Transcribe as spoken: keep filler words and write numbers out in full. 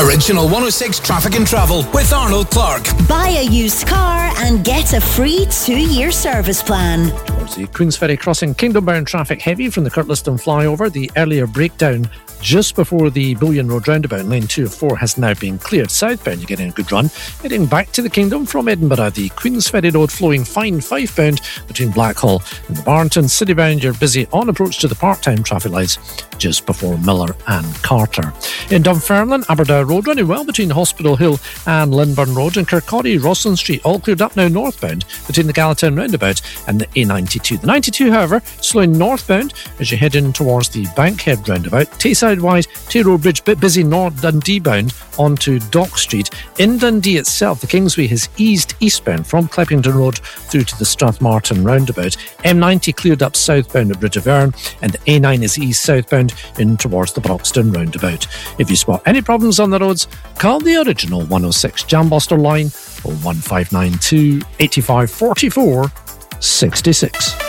Original one oh six Traffic and Travel with Arnold Clark. Buy a used car and get a free two-year service plan. Towards the Queensferry crossing, Kingdom-bound traffic heavy from the Kirtliston flyover. The earlier breakdown just before the Bullion Road roundabout, lane two of four, has now been cleared. Southbound, you're getting a good run. Heading back to the Kingdom from Edinburgh, the Queensferry Road flowing fine five-bound between Blackhall and the Barrington. Citybound, you're busy on approach to the part-time traffic lights just before Miller and Carter. In Dunfermline, Aberdour Road running well between Hospital Hill and Linburn Road, and Kirkcaldy, Rosslyn Street all cleared up now northbound between the Gallatin roundabout and the A ninety-two. The ninety-two, however, slowing northbound as you head in towards the Bankhead roundabout. Tayside wide, Tayror Bridge bit busy north Dundee bound onto Dock Street. In Dundee itself, the Kingsway has eased eastbound from Cleppington Road through to the Strathmartin roundabout. M ninety cleared up southbound at Bridge of Erne, and the A nine is east southbound in towards the Broxton roundabout. If you spot any problems on the roads, call the original one oh six Jamboster line oh one five nine two, eight five four four, six six.